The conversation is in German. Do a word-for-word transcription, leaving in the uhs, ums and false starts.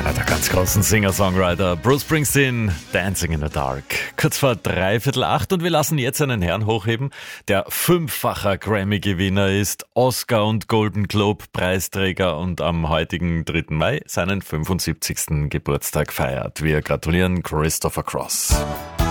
Einer der ganz großen Singer-Songwriter, Bruce Springsteen, Dancing in the Dark. Kurz vor dreiviertel acht und wir lassen jetzt einen Herrn hochheben, der fünffacher Grammy-Gewinner ist, Oscar- und Golden Globe-Preisträger und am heutigen dritten Mai seinen fünfundsiebzigsten Geburtstag feiert. Wir gratulieren Christopher Cross.